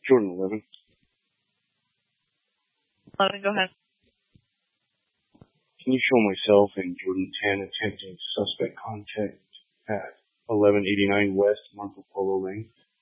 Jordan 11. 11, go ahead. Can you show myself and Jordan 10 attempting suspect contact at 1189 West Marco Polo Lane?